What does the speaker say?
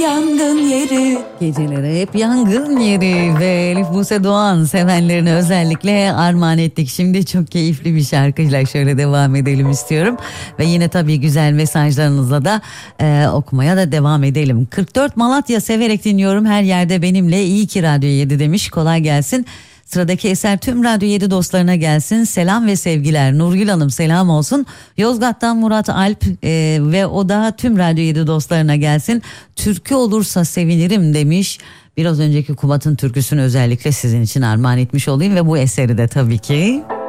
Yangın yeri. Geceleri hep yangın yeri ve Elif Buse Doğan sevenlerine özellikle armağan ettik. Şimdi çok keyifli bir şarkıyla şöyle devam edelim istiyorum. Ve yine tabii güzel mesajlarınızla da okumaya da devam edelim. 44 Malatya severek dinliyorum, her yerde benimle, iyi ki Radyo 7 demiş, kolay gelsin. Sıradaki eser tüm Radyo 7 dostlarına gelsin. Selam ve sevgiler. Nurgül Hanım selam olsun. Yozgat'tan Murat Alp ve o da tüm Radyo 7 dostlarına gelsin. Türkü olursa sevinirim demiş. Biraz önceki Kubat'ın türküsünü özellikle sizin için armağan etmiş olayım ve bu eseri de tabii ki.